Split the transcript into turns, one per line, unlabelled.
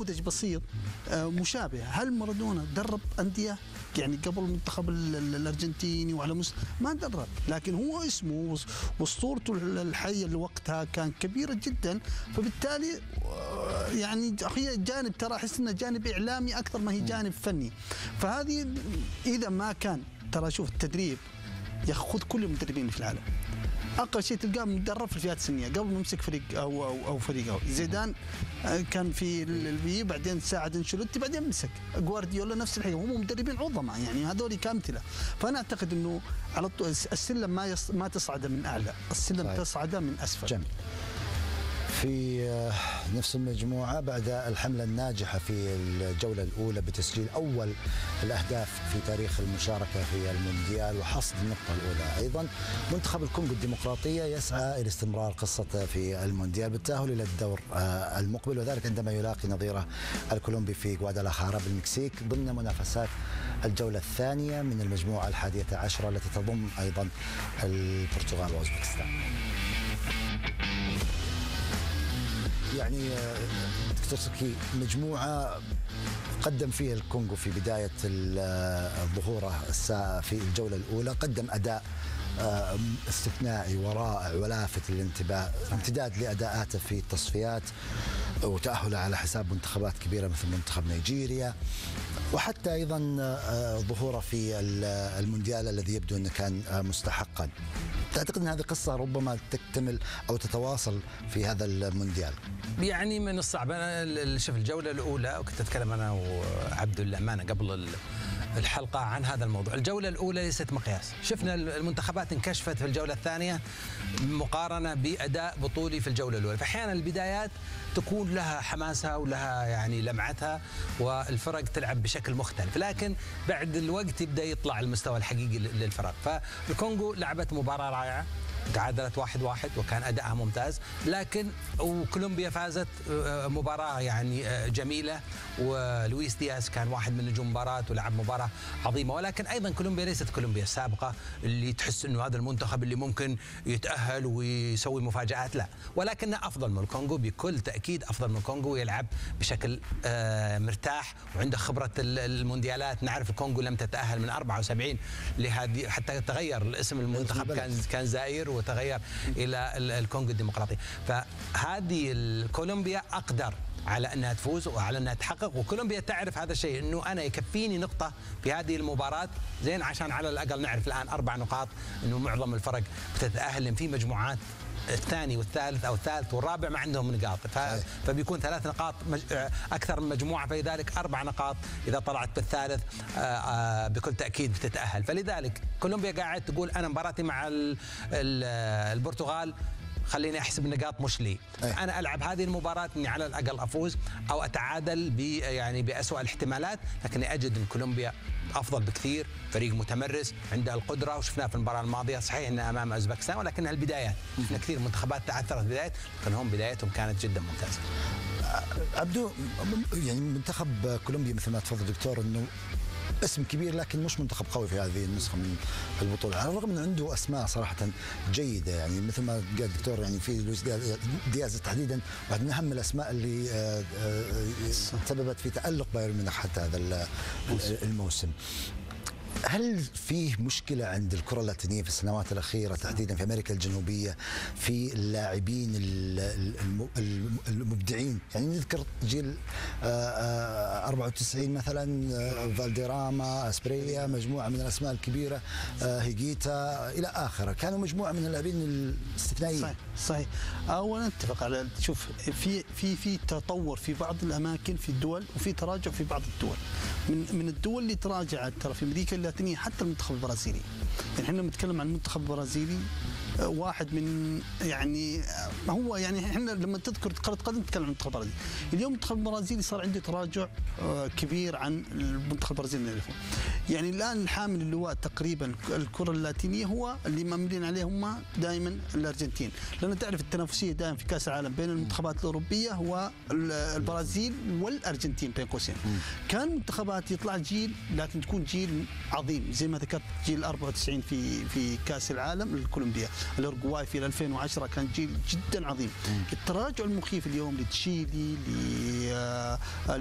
نموذج بسيط مشابه. هل مارادونا درب أندية يعني قبل المنتخب الأرجنتيني وعلى ما درب، لكن هو اسمه واسطورته الحية اللي وقتها كان كبيرة جدا، فبالتالي يعني هي جانب ترى أحس إنه جانب إعلامي أكثر ما هي جانب فني. فهذه إذا ما كان ترى شوف التدريب ياخذ كل المدربين في العالم، اقل شيء تلقاه مدرب في الفئات السنيه قبل ما يمسك فريق او فريق. زيدان كان في البي، بعدين ساعد انشيلوتي، بعدين مسك جوارديولا نفس الحين، هم مدربين عظماء يعني هذول كامثله. فانا اعتقد انه على طول السلم ما تصعد من اعلى، السلم تصعد من اسفل.
جميل. في نفس المجموعة بعد الحملة الناجحة في الجولة الأولى بتسجيل أول الأهداف في تاريخ المشاركة في المونديال وحصد النقطة الأولى أيضا، منتخب الكونغو الديمقراطية يسعى إلى استمرار قصته في المونديال بالتأهل إلى الدور المقبل، وذلك عندما يلاقي نظيره الكولومبي في غوادالاخارا بالمكسيك ضمن منافسات الجولة الثانية من المجموعة 11 التي تضم أيضا البرتغال وأوزبكستان. يعني دكتور سكي، مجموعة قدم فيها الكونغو في بداية ظهوره في الجولة الأولى، قدم أداء استثنائي ورائع ولافت للانتباه، امتداد لأداءاته في التصفيات وتأهله على حساب منتخبات كبيرة مثل منتخب نيجيريا، وحتى أيضا ظهوره في المونديال الذي يبدو أنه كان مستحقا. تعتقد أن هذه قصة ربما تكتمل أو تتواصل في هذا المونديال؟
يعني من الصعب. أنا شوف الجولة الأولى، وكنت أتكلم أنا وعبد الأمانة قبل الحلقة عن هذا الموضوع. الجولة الأولى ليست مقياس، شفنا المنتخبات انكشفت في الجولة الثانية مقارنة بأداء بطولي في الجولة الأولى، فأحيانا البدايات تكون لها حماسها ولها يعني لمعتها والفرق تلعب بشكل مختلف، لكن بعد الوقت يبدأ يطلع المستوى الحقيقي للفرق. فالكونغو لعبت مباراة رائعة، تعادلت 1-1 وكان أداءها ممتاز، لكن وكولومبيا فازت مباراة يعني جميلة، ولويس دياز كان واحد من نجوم المباراة ولعب مباراة عظيمة. ولكن أيضا كولومبيا ليست كولومبيا السابقة اللي تحس أنه هذا المنتخب اللي ممكن يتأهل ويسوي مفاجآت، لا، ولكنه أفضل من الكونغو بكل تأكيد، أفضل من الكونغو، يلعب بشكل مرتاح وعنده خبرة المونديالات. نعرف الكونغو لم تتأهل من 74 لهذه، حتى تغير اسم المنتخب، كان زائر وتغير إلى الكونغو الديمقراطي. فهذه الكولومبيا أقدر على أنها تفوز وعلى أنها تحقق، وكولومبيا تعرف هذا الشيء، أنه أنا يكفيني نقطة في هذه المباراة زين عشان على الأقل نعرف الآن 4 نقاط، أنه معظم الفرق بتتأهل في مجموعات الثاني والثالث أو الثالث والرابع ما عندهم نقاط، فبيكون 3 نقاط أكثر من مجموعة، فلذلك 4 نقاط إذا طلعت بالثالث بكل تأكيد بتتأهل. فلذلك كولومبيا قاعد تقول أنا مباراتي مع البرتغال خليني احسب النقاط مش لي، انا العب هذه المباراه اني على الاقل افوز او اتعادل يعني باسوء الاحتمالات، لكني اجد ان كولومبيا افضل بكثير، فريق متمرس عنده القدره، وشفناه في المباراه الماضيه صحيح انها امام اوزبكستان، ولكنها البدايات، شفنا كثير منتخبات تعثرت بدايات، لكن هم بدايتهم كانت جدا ممتازه.
عبدو، يعني منتخب كولومبيا مثل ما تفضل دكتور انه اسم كبير لكن مش منتخب قوي في هذه النسخه من البطوله، على الرغم من عنده اسماء صراحه جيده، يعني مثل ما قال الدكتور يعني في لويس دياز تحديدا واحد من اهم الاسماء اللي سببت في تالق بايرن ميونخ حتى هذا الموسم. هل فيه مشكلة عند الكرة اللاتينية في السنوات الأخيرة تحديدا في أمريكا الجنوبية في اللاعبين المبدعين؟ يعني نذكر جيل 94 مثلا، فالديراما، أسبريا، مجموعة من الأسماء الكبيرة، هيجيتا إلى آخره، كانوا مجموعة من اللاعبين الاستثنائيين.
صحيح. أولا اتفق على، شوف في تطور في بعض الأماكن في الدول، وفي تراجع في بعض الدول. من الدول اللي تراجعت ترى في أمريكا اللاتينية حتى المنتخب البرازيلي. يعني احنا بنتكلم عن المنتخب البرازيلي، واحد من يعني هو يعني احنا لما تذكر كرة قدم تتكلم عن المنتخب البرازيلي. اليوم المنتخب البرازيلي صار عنده تراجع كبير عن المنتخب البرازيلي اللي نعرفه. يعني الان الحامل اللواء تقريبا الكرة اللاتينية هو اللي ماملين عليه هم دائما الارجنتين، لان تعرف التنافسية دائما في كأس العالم بين المنتخبات الأوروبية هو البرازيل والارجنتين بين قوسين. كان منتخبات يطلع جيل، لكن تكون جيل عظيم زي ما ذكرت جيل 94 في كأس العالم الكولومبيا، الأورجواي في 2010 كان جيل جدا عظيم. التراجع المخيف اليوم لتشيلي